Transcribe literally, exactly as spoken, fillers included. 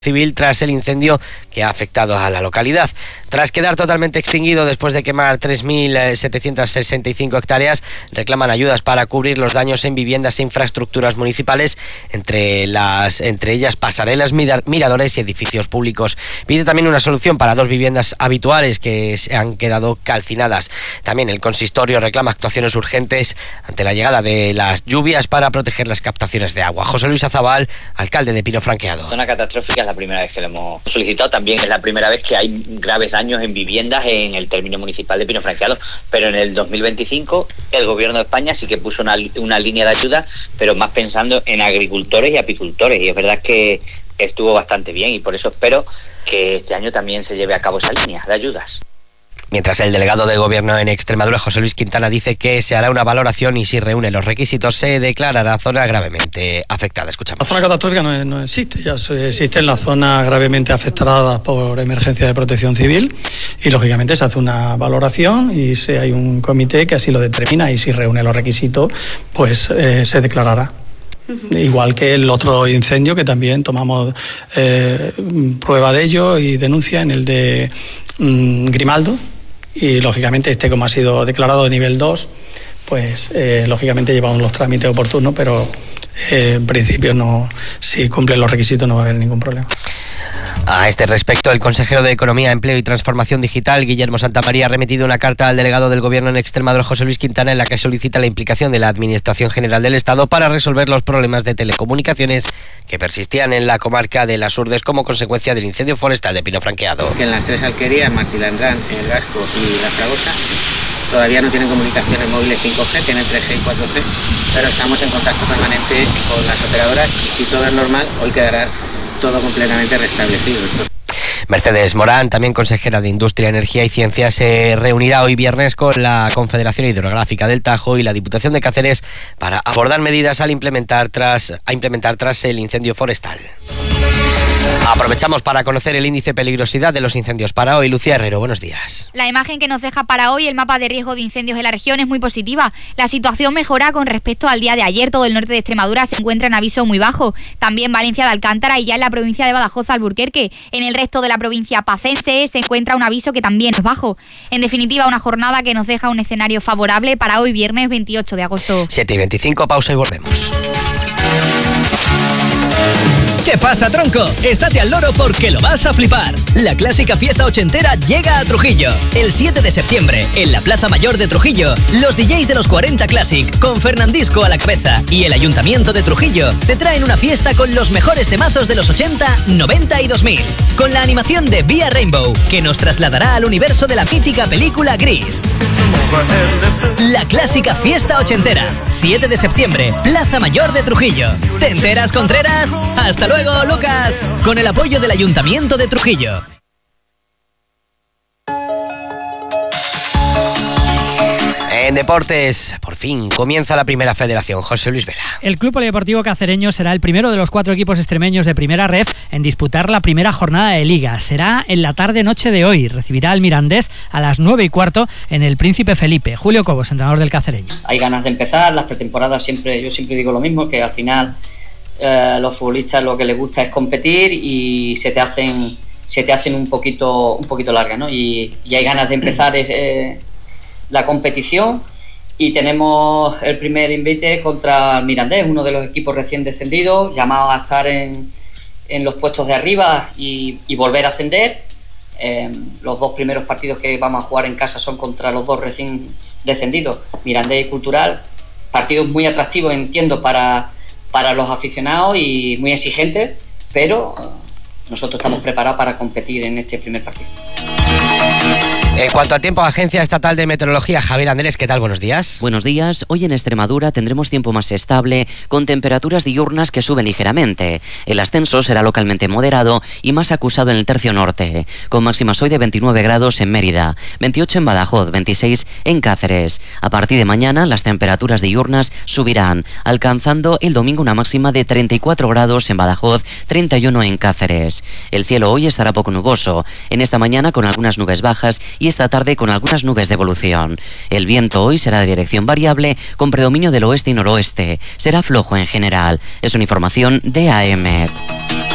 civil tras el incendio que ha afectado a la localidad. Tras quedar totalmente extinguido después de quemar tres mil setecientas sesenta y cinco hectáreas, reclaman ayudas para cubrir los daños en viviendas e infraestructuras municipales, entre, las, entre ellas pasarelas, miradores y edificios públicos. Pide también una solución para dos viviendas habituales que se han quedado calcinadas. También el consistorio reclama actuaciones urgentes ante la llegada de las lluvias para proteger las captaciones de agua. José Luis Azabal, alcalde de Pino Franqueado. Zona catastrófica es la primera vez que lo hemos solicitado, también es la primera vez que hay graves daños en viviendas en el término municipal de Pino Franqueado, pero en el dos mil veinticinco el gobierno de España sí que puso una, una línea de ayuda, pero más pensando en agricultores y apicultores, y es verdad que estuvo bastante bien, y por eso espero que este año también se lleve a cabo esa línea de ayudas. Mientras el delegado de Gobierno en Extremadura, José Luis Quintana, dice que se hará una valoración y si reúne los requisitos se declarará zona gravemente afectada. Escuchamos. La zona catastrófica no, no existe, ya existen las zonas gravemente afectadas por emergencia de protección civil y lógicamente se hace una valoración y si hay un comité que así lo determina y si reúne los requisitos, pues eh, se declarará. Igual que el otro incendio que también tomamos eh, prueba de ello y denuncia en el de mm, Grimaldo. Y lógicamente este, como ha sido declarado de nivel dos, pues eh, lógicamente llevamos los trámites oportunos, pero eh, en principio no, si cumplen los requisitos no va a haber ningún problema. A este respecto, el consejero de Economía, Empleo y Transformación Digital, Guillermo Santamaría, ha remitido una carta al delegado del Gobierno en Extremadura, José Luis Quintana, en la que solicita la implicación de la Administración General del Estado para resolver los problemas de telecomunicaciones que persistían en la comarca de Las Urdes como consecuencia del incendio forestal de Pino Franqueado. Que en las tres alquerías, Martilandrán, El Gasco y La Fragosa, todavía no tienen comunicaciones móviles cinco G, tienen tres G y cuatro G, pero estamos en contacto permanente con las operadoras y si todo es normal, hoy quedará todo completamente restablecido. Mercedes Morán, también consejera de Industria, Energía y Ciencia, se reunirá hoy viernes con la Confederación Hidrográfica del Tajo y la Diputación de Cáceres para abordar medidas al implementar tras, a implementar tras el incendio forestal. Aprovechamos para conocer el índice de peligrosidad de los incendios para hoy. Lucía Herrero, buenos días. La imagen que nos deja para hoy el mapa de riesgo de incendios en la región es muy positiva. La situación mejora con respecto al día de ayer. Todo el norte de Extremadura se encuentra en aviso muy bajo. También Valencia de Alcántara y ya en la provincia de Badajoz, Alburquerque. En el resto de la provincia pacense se encuentra un aviso que también es bajo. En definitiva, una jornada que nos deja un escenario favorable para hoy viernes veintiocho de agosto. siete y veinticinco, pausa y volvemos. ¿Qué pasa, tronco? Estate al loro porque lo vas a flipar. La clásica fiesta ochentera llega a Trujillo. El siete de septiembre, en la Plaza Mayor de Trujillo, los D Js de los cuarenta Classic, con Fernandisco a la cabeza, y el Ayuntamiento de Trujillo, te traen una fiesta con los mejores temazos de los ochenta, noventa y dos mil. Con la animación de Vía Rainbow, que nos trasladará al universo de la mítica película Gris. La clásica fiesta ochentera, siete de septiembre, Plaza Mayor de Trujillo. ¿Te enteras, Contreras? ¡Hasta luego, Lucas! Con el apoyo del Ayuntamiento de Trujillo. En deportes, por fin, comienza la primera federación. José Luis Vela. El Club Polideportivo Cacereño será el primero de los cuatro equipos extremeños de Primera Ref en disputar la primera jornada de Liga. Será en la tarde-noche de hoy. Recibirá al Mirandés a las nueve y cuarto en el Príncipe Felipe. Julio Cobos, entrenador del Cacereño. Hay ganas de empezar. Las pretemporadas siempre, yo siempre digo lo mismo, que al final eh, los futbolistas lo que les gusta es competir y se te hacen, se te hacen un poquito, un poquito largas, ¿no? Y, y hay ganas de empezar eh, la competición y tenemos el primer invite contra el Mirandés, uno de los equipos recién descendidos, llamado a estar en, en los puestos de arriba y, y volver a ascender. Eh, los dos primeros partidos que vamos a jugar en casa son contra los dos recién descendidos, Mirandés y Cultural. Partidos muy atractivos, entiendo, para, para los aficionados y muy exigentes, pero nosotros estamos preparados para competir en este primer partido. En cuanto a tiempo, Agencia Estatal de Meteorología, Javier Andrés, ¿qué tal? Buenos días. Buenos días. Hoy en Extremadura tendremos tiempo más estable, con temperaturas diurnas que suben ligeramente. El ascenso será localmente moderado y más acusado en el tercio norte, con máximas hoy de veintinueve grados en Mérida, veintiocho en Badajoz, veintiséis en Cáceres. A partir de mañana las temperaturas diurnas subirán, alcanzando el domingo una máxima de treinta y cuatro grados en Badajoz, treinta y uno en Cáceres. El cielo hoy estará poco nuboso, en esta mañana con algunas nubes bajas y esta tarde con algunas nubes de evolución. El viento hoy será de dirección variable con predominio del oeste y noroeste. Será flojo en general. Es una información de A E M E T.